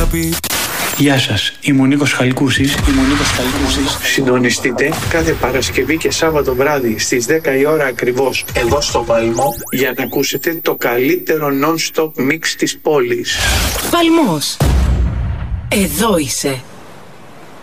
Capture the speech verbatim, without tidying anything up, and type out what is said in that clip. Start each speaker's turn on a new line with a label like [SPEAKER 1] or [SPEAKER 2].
[SPEAKER 1] Ευρώπη.
[SPEAKER 2] Γεια σας, είμαι ο Νίκος Χαλκούσης. Είμαι ο Νίκος Χαλκούσης.
[SPEAKER 3] Συντονιστείτε κάθε Παρασκευή και Σάββατο βράδυ στις δέκα η ώρα ακριβώς εδώ στο Παλμό για να ακούσετε το καλύτερο non-stop mix της πόλης.
[SPEAKER 4] Παλμός. Εδώ είσαι.